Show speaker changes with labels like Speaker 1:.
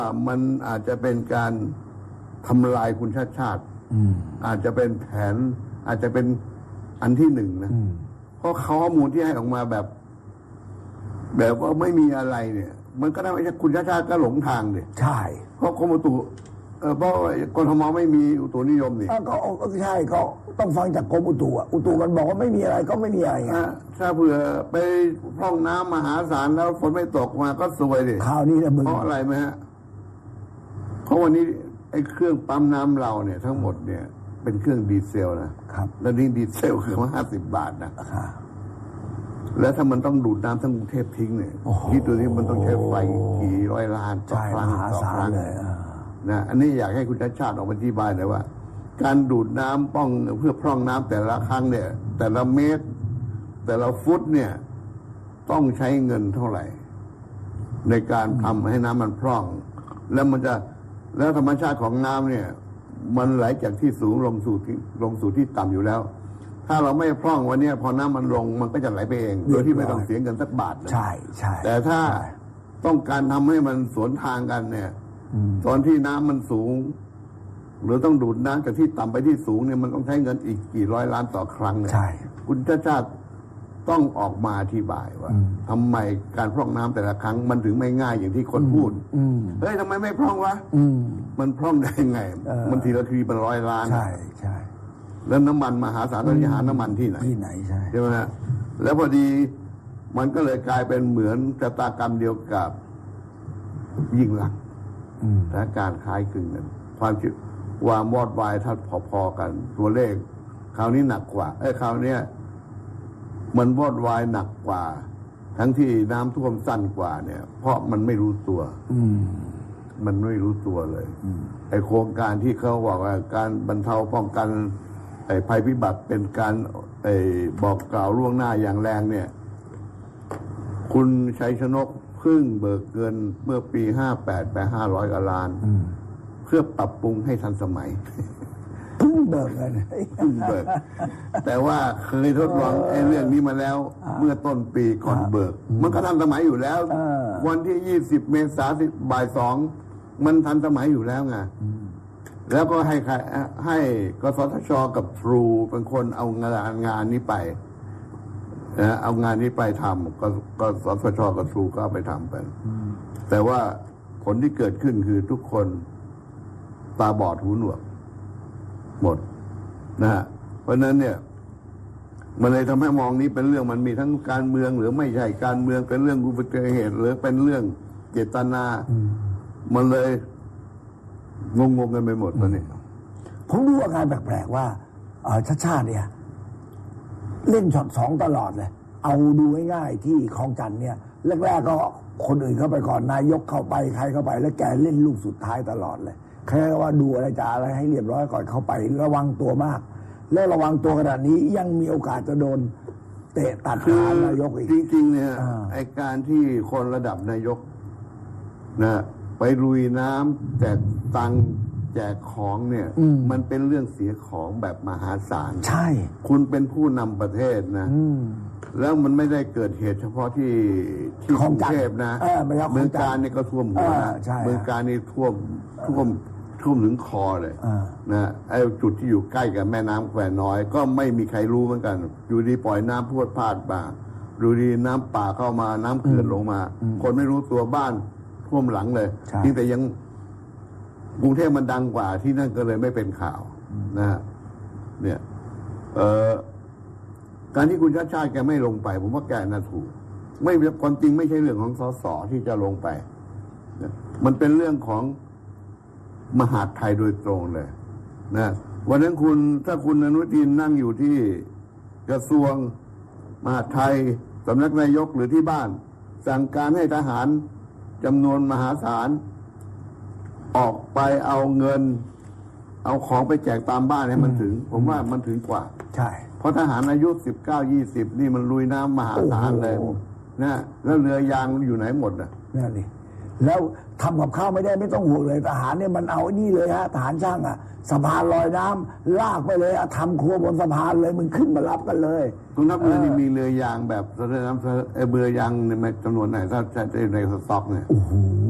Speaker 1: มันอาจจะเป็นการทำลายคุณชาติชาติอาจจะเป็นแผนอาจจะเป็นอันที่หนึ่งนะเพราะข้อมูลที่ให้ออกมาแบบว่าไม่มีอะไรเนี่ย มันก็ได้ไม่ใช่คุณชาติชาติก็หลงทางเนี่ย
Speaker 2: ใช่
Speaker 1: เพราะกรมอุตุเพราะกทมไม่มีอุตุนิยมนี่
Speaker 2: ก็ใช่ก็ต้องฟังจากกรมอุตุอุตุมันบอกว่าไม่มีอะไรก็ไม่มีอะไร
Speaker 1: ถ้าเผื่อไปพร่องน้ำมหาศาลแล้วฝนไม่ตกมาก็ซวยดิ
Speaker 2: ข่าวนี้นะมึง
Speaker 1: เพราะอะไรไหมฮะเพราะวันนี้ไอ้เครื่องปั๊มน้ำเราเนี่ยทั้งหมดเนี่ยเป็นเครื่องดีเซลนะครับแล้วนี่ดีเซลคือ50 บาทนะแล้วถ้ามันต้องดูดน้ำทั้งกรุงเทพทิ้งเนี่ยคิดดูที่มันต้องใช้ไฟกี่ร้อยล้านต่อครั้ง
Speaker 2: เลย
Speaker 1: นะอันนี้อยากให้คุณชาติชาติออกมาอธิบายหน่อยว่าการดูดน้ำป้องเพื่อพร่องน้ำแต่ละครั้งเนี่ยแต่ละเมตรแต่ละฟุตเนี่ยต้องใช้เงินเท่าไหร่ในการทำให้น้ำมันพร่องแล้วธรรมชาติของน้ำเนี่ยมันไหลจากที่สูงลงสู่ที่ต่ำอยู่แล้วถ้าเราไม่พร่องวันนี้พอน้ำมันลงมันก็จะไหลไปเองโดยที่ไม่ต้องเสียเงินสักบาท
Speaker 2: ใช่ใช่
Speaker 1: แต่ถ้าต้องการทำให้มันสวนทางกันเนี่ยตอนที่น้ำมันสูงหรือต้องดูดน้ำจากที่ต่ำไปที่สูงเนี่ยมันต้องใช้เงินอีกกี่ร้อยล้านต่อครั้งเนี่ยคุณชาติชาติต้องออกมาอธิบายว่าทำไมการพร่องน้ำแต่ละครั้งมันถึงไม่ง่ายอย่างที่คนพูดเฮ้ยทำไมไม่พร่องวะมันพร่องได้ไงมันทีละทีเป็นร้อยล้าน
Speaker 2: ใช่ใช่
Speaker 1: แล้วน้ำมันมหาศาลตอนนี้หาน้ำมันที่ไหนใช่ไหมฮะแล้วพอดีมันก็เลยกลายเป็นเหมือนชะตากรรมเดียวกับยิ่งลักษณ์และการคล้ายคลึงกันความวอดวายถ้าพอๆกันตัวเลขคราวนี้หนักกว่าคราวนี้มันวอดวายหนักกว่าทั้งที่น้ำท่วมสั้นกว่าเนี่ยเพราะมันไม่รู้ตัวมันไม่รู้ตัวเลยไอโครงการที่เขาบอกว่าการบรรเทาป้องกันภัยพิบัติเป็นการบอกกล่าวล่วงหน้าอย่างแรงเนี่ยคุณชัยชนกเพิ่งเบิกเงินเมื่อปี58ไป500 กว่าล้านเพื่อปรับปรุงให้ทันสมัย
Speaker 2: เพิ่งเบิกเงิน
Speaker 1: แต่ว่าเคยทดลองเรื่องนี้มาแล้วเมื่อต้นปีก่อนเบิกมันก็ทันสมัยอยู่แล้ววันที่20 เมษายนบ่าย 2มันทันสมัยอยู่แล้วไงแล้วก็ให้กสทช.กับทรูเป็นคนเอางานนี้ไปเอางานนี้ไปทำก็สทช.กับทรูก็ไปทำไปแต่ว่าผลที่เกิดขึ้นคือทุกคนตาบอดหูหนวกหมดนะฮะเพราะนั้นเนี่ยมันเลยทำให้มองนี้เป็นเรื่องมันมีทั้งการเมืองหรือไม่ใช่การเมืองเป็นเรื่องอุบัติเหตุหรือเป็นเรื่องเจตนามันเลยงงกันไปหมดตอนนี้
Speaker 2: ผมดูอาการแปลกๆว่าชาติเนี่ยเล่นช็อต2ตลอดเลยเอาดูง่ายๆที่คลองจันทน์เนี่ยแรกๆก็คนอื่นเข้าไปก่อนนายกเข้าไปใครเข้าไปแล้วแกเล่นลูกสุดท้ายตลอดเลยแค่ว่าดูอะไรจะอะไรให้เรียบร้อยก่อนเข้าไประวังตัวมากแล้วระวังตัวขนาดนี้ยังมีโอกาสจะโดนเตะตัดขานายกอีก
Speaker 1: จริงๆเนี่ยไอการที่คนระดับนายกนะไปลุยน้ำแจกตังแจกของเนี่ยมันเป็นเรื่องเสียของแบบมหาศาล
Speaker 2: ใช่
Speaker 1: คุณเป็นผู้นำประเทศนะแล้วมันไม่ได้เกิดเหตุเฉพาะที่กรุงเทพนะเมืองการนี่ก็ท่วมหัวนะเมืองการนี่ท่วมถึงคอเลยนะไอ้จุดที่อยู่ใกล้กับแม่น้ำแควน้อยก็ไม่มีใครรู้เหมือนกันอยู่ดีปล่อยน้ำพรวดพลาดมาดูดีน้ำป่าเข้ามาน้ำเขื่อนลงมาคนไม่รู้ตัวบ้านท่วมหลังเลยที่แต่ยังกรุงเทพมันดังกว่าที่นั่นก็เลยไม่เป็นข่าวนะเนี่ยการที่คุณชาติชาติแกไม่ลงไปผมว่าแกน่าถูกไม่ความจริงไม่ใช่เรื่องของสสที่จะลงไปมันเป็นเรื่องของมหาดไทยโดยตรงเลยนะวันนั้นถ้าคุณอนุทินนั่งอยู่ที่กระทรวงมหาดไทยสำนักนายกหรือที่บ้านสั่งการให้ทหารจำนวนมหาศาลออกไปเอาเงินเอาของไปแจกตามบ้านให้มันถึงผมว่ามันถึงกว่า
Speaker 2: ใช่
Speaker 1: เพราะทหารอายุ19-20นี่มันลุยน้ำมหาศาลเลยนะแล้วเรือยางอยู่ไหนหมดอ่ะ
Speaker 2: นั่นนี่แล้วทำกับข้าวไม่ได้ไม่ต้องห่วงเลยทหารเนี่ยมันเอานี่เลยฮะทหารช่างสะพานลอยน้ำลากไปเลยทำครัวบนสะพานเลยมึงขึ้นมารับกันเลย
Speaker 1: กองทัพเรือนี่มีเรือยางแบบเรือยางในจำนวนไหนถ้าในสต็อกเนี่ย